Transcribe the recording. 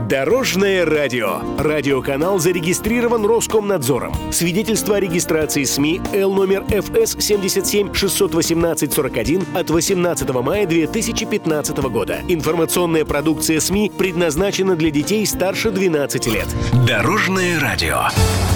Дорожное радио. Радиоканал зарегистрирован Роскомнадзором. Свидетельство о регистрации СМИ Л номер ФС 77 618 41 от 18 мая 2015 года. Информационная продукция СМИ предназначена для детей старше 12 лет. Дорожное радио.